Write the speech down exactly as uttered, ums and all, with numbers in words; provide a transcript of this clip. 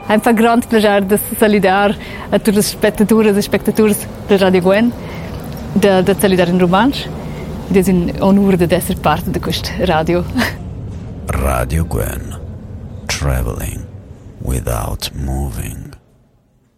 Ein fa grande plager de saludar a tutte le spettatrici e spettatori da Radio Gwen, da, da saludar in romansch. Ed è un onore di essere parte di questa radio. Radio Gwen, traveling without moving.